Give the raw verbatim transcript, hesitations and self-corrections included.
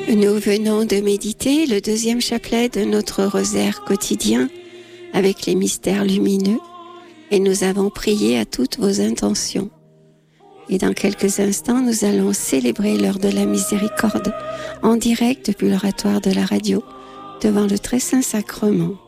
Nous venons de méditer le deuxième chapelet de notre rosaire quotidien avec les mystères lumineux et nous avons prié à toutes vos intentions. Et dans quelques instants, nous allons célébrer l'heure de la miséricorde en direct depuis l'oratoire de la radio devant le très saint sacrement.